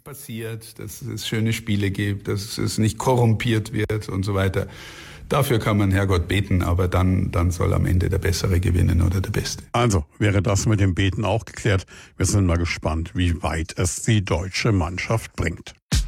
passiert, dass es schöne Spiele gibt, dass es nicht korrumpiert wird und so weiter. Dafür kann man Herrgott beten, aber dann soll am Ende der Bessere gewinnen oder der Beste. Also wäre das mit dem Beten auch geklärt. Wir sind mal gespannt, wie weit es die deutsche Mannschaft bringt.